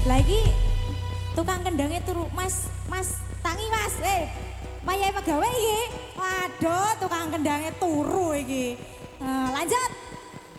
Lagi tukang kendangnya turu, Mas, Mas, tangi Mas, Mayai pegawai iki. Waduh, tukang kendangnya turu iki. Lanjut.